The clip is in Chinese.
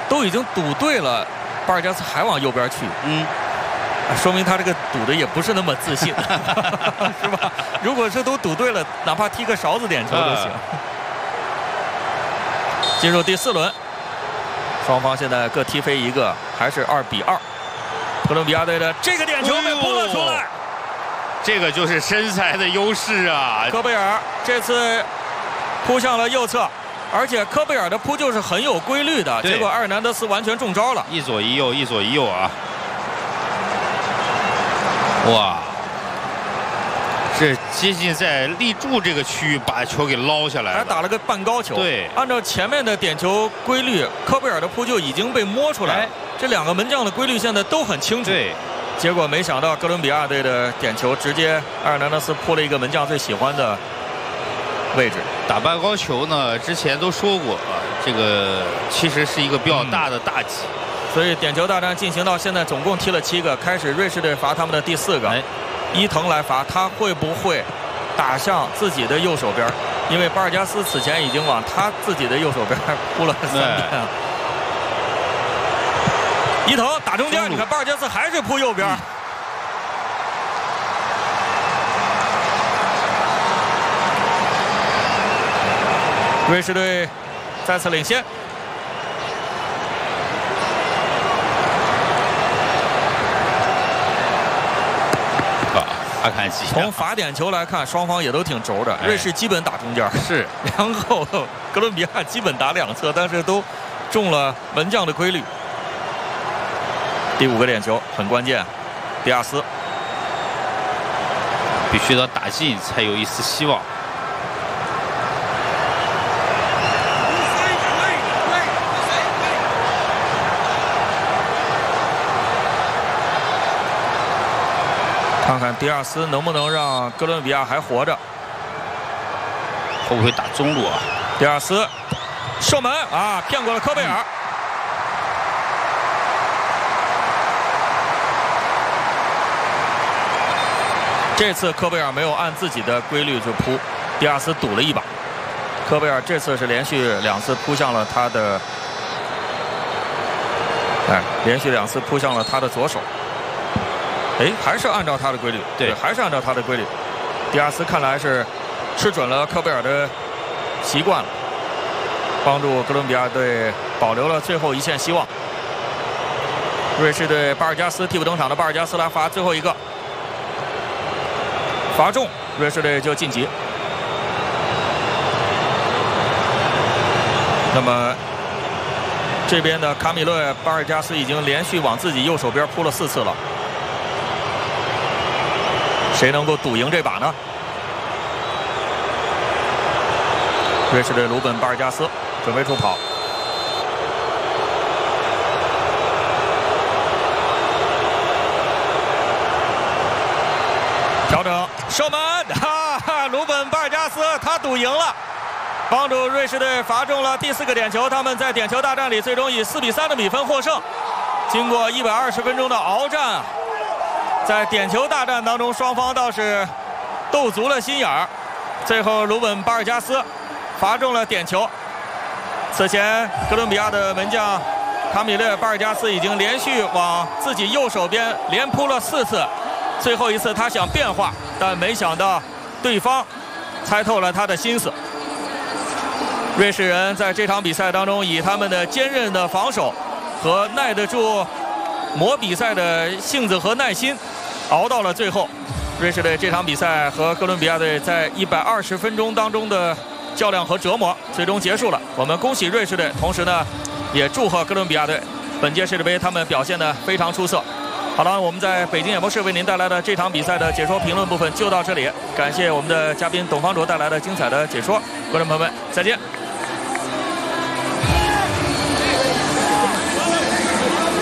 都已经赌对了，巴尔加斯还往右边去，说明他这个赌的也不是那么自信，是吧？如果是都赌对了，哪怕踢个勺子点球都行。进入第4轮，双方现在各踢飞一个，还是2比2。哥伦比亚队的这个点球被扑了出来， 这个就是身材的优势啊！ 科贝尔这次扑向了右侧，而且科贝尔的扑救是很有规律的，结果阿尔南德斯完全中招了， 一左一右，一左一右啊！哇！是接近在立柱这个区域把球给捞下来了， 还打了个半高球。 对， 按照前面的点球规律，科贝尔的扑救已经被摸出来了。这2个门将的规律现在都很清楚。 对， 结果没想到哥伦比亚队的点球直接阿尔南德斯扑了一个门将最喜欢的位置。 打半高球呢，之前都说过啊，这个其实是一个比较大的大忌。 所以点球大战进行到现在，总共踢了7个，开始瑞士队罚他们的第4个。伊藤来罚，他会不会打向自己的右手边？因为巴尔加斯此前已经往他自己的右手边扑了3遍了。伊藤打中间，你看巴尔加斯还是扑右边。瑞士队再次领先。 阿坎吉从罚点球来看，双方也都挺轴的。瑞士基本打中间是， 然后哥伦比亚基本打2侧，但是都中了门将的规律。第5个点球很关键，迪亚斯必须得打进才有一丝希望。 看看迪亚斯能不能让哥伦比亚还活着？ 会不会打中路啊？ 迪亚斯射门啊，骗过了科贝尔。这次科贝尔没有按自己的规律去扑，迪亚斯赌了一把。科贝尔这次是连续2次扑向了他的，连续2次扑向了他的左手。还是按照他的规律，对，还是按照他的规律。迪亚斯看来是吃准了科贝尔的习惯了，帮助哥伦比亚队保留了最后一线希望。瑞士队巴尔加斯替补登场的巴尔加斯来罚最后一个，罚中，瑞士队就晋级。那么这边的卡米勒巴尔加斯已经连续往自己右手边扑了4次了。谁能够赌赢这把呢？瑞士队鲁本巴尔加斯准备出跑，调整射门，鲁本巴尔加斯他赌赢了，帮助瑞士队罚中了第4个点球。他们在点球大战里最终以4比3的比分获胜。经过120分钟的鏖战，在点球大战当中，双方倒是斗足了心眼儿。最后，鲁本巴尔加斯罚中了点球。此前，哥伦比亚的门将卡米勒巴尔加斯已经连续往自己右手边连扑了4次。最后一次，他想变化，但没想到对方猜透了他的心思。瑞士人在这场比赛当中，以他们的坚韧的防守和耐得住磨比赛的性子和耐心，熬到了最后。瑞士队这场比赛和哥伦比亚队在120分钟当中的较量和折磨最终结束了。我们恭喜瑞士队，同时呢也祝贺哥伦比亚队。本届世界杯他们表现得非常出色。好了，我们在北京演播室为您带来的这场比赛的解说评论部分就到这里，感谢我们的嘉宾董方卓带来的精彩的解说。观众朋友们，再见。